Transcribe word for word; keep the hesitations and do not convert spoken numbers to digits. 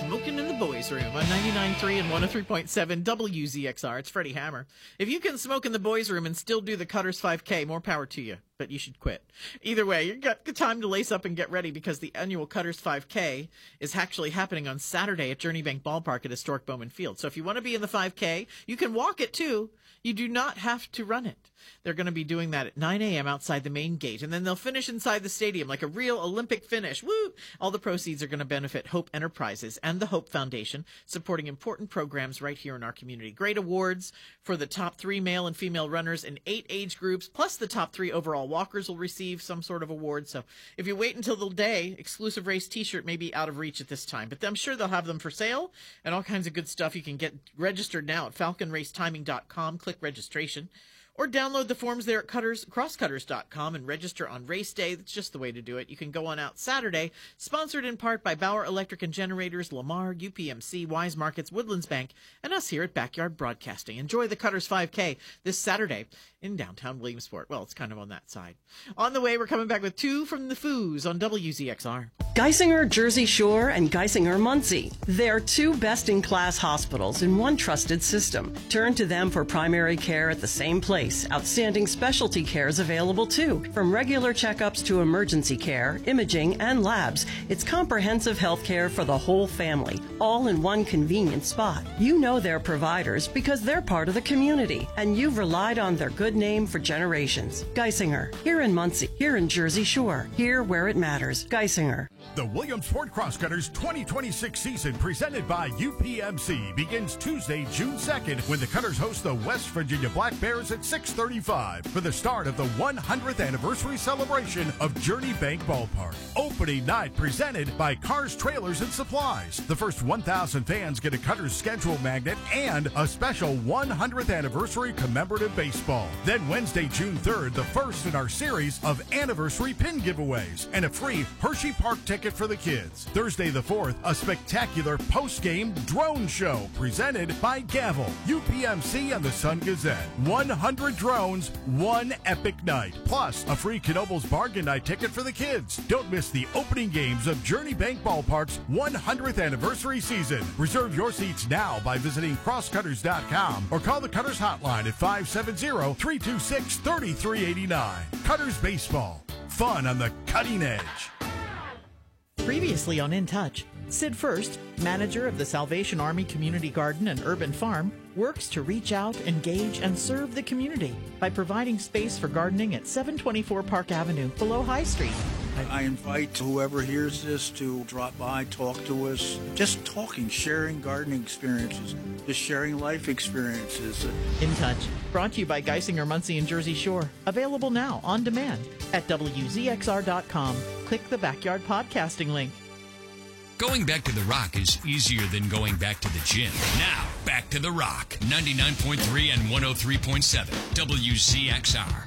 Smoking in the Boys Room on ninety-nine point three and one oh three point seven W Z X R. It's Freddie Hammer. If you can smoke in the boys' room and still do the Cutters five K, more power to you, but you should quit. Either way, you've got time to lace up and get ready because the annual Cutters five K is actually happening on Saturday at Journey Bank Ballpark at Historic Bowman Field. So if you want to be in the five K, you can walk it too. You do not have to run it. They're going to be doing that at nine a.m. outside the main gate, and then they'll finish inside the stadium like a real Olympic finish. Woo! All the proceeds are going to benefit Hope Enterprises and the Hope Foundation, supporting important programs right here in our community. Great awards for the top three male and female runners in eight age groups, plus the top three overall walkers will receive some sort of award. So if you wait until the day, exclusive race t-shirt may be out of reach at this time, but I'm sure they'll have them for sale and all kinds of good stuff. You can get registered now at falcon race timing dot com. Click registration. Or download the forms there at Cutters, cross cutters dot com and register on race day. That's just the way to do it. You can go on out Saturday, sponsored in part by Bauer Electric and Generators, Lamar, U P M C, Wise Markets, Woodlands Bank, and us here at Backyard Broadcasting. Enjoy the Cutters five K this Saturday in downtown Williamsport. Well, it's kind of on that side. On the way, we're coming back with two from the Foos on W Z X R. Geisinger Jersey Shore and Geisinger Muncie. They're two best-in-class hospitals in one trusted system. Turn to them for primary care at the same place. Outstanding specialty care is available too. From regular checkups to emergency care, imaging, and labs, it's comprehensive health care for the whole family, all in one convenient spot. You know their providers because they're part of the community, and you've relied on their good name for generations. Geisinger, here in Muncie, here in Jersey Shore, here where it matters. Geisinger. The Williamsport Crosscutters twenty twenty-six season presented by U P M C begins Tuesday, June second when the Cutters host the West Virginia Black Bears at six thirty-five for the start of the one hundredth anniversary celebration of Journey Bank Ballpark. Opening night presented by Cars, Trailers, and Supplies. The first one thousand fans get a Cutters schedule magnet and a special one hundredth anniversary commemorative baseball. Then Wednesday, June third, the first in our series of anniversary pin giveaways and a free Hershey Park ticket for the kids. Thursday the fourth, a spectacular post-game drone show presented by Gavel, U P M C, and the Sun Gazette. one hundred drones, one epic night. Plus, a free Knoebels Bargain Night ticket for the kids. Don't miss the opening games of Journey Bank Ballpark's one hundredth anniversary season. Reserve your seats now by visiting cross cutters dot com or call the Cutters hotline at five seven zero, three two six, three three eight nine. Cutters Baseball. Fun on the cutting edge. Previously on In Touch, Sid First, manager of the Salvation Army Community Garden and Urban Farm, works to reach out, engage, and serve the community by providing space for gardening at seven twenty-four Park Avenue below High Street. I invite whoever hears this to drop by, talk to us, just talking, sharing gardening experiences, just sharing life experiences. In Touch, brought to you by Geisinger, Muncie, and Jersey Shore. Available now on demand at W Z X R dot com. Click the Backyard Podcasting link. Going back to the Rock is easier than going back to the gym. Now, back to the Rock. ninety-nine point three and one oh three point seven W Z X R.